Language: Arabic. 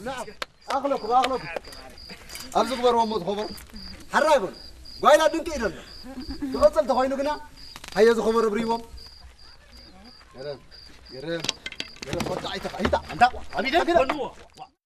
نعم أخلق أبزق بروم خبر حرايبون قايل أدنك إيران توصل تخوينو كنا هيا زو خبر بريمم يرم فرجع أنت أبي ده